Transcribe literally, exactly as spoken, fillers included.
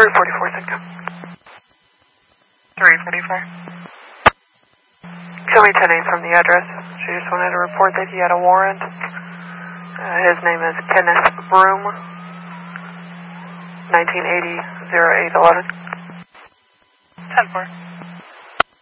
three forty-four, Cinco. three forty-four. Show me ten eight from the address. She just wanted to report that he had a warrant. Uh, his name is Kenneth Broom. nineteen eighty, oh eight eleven. ten four.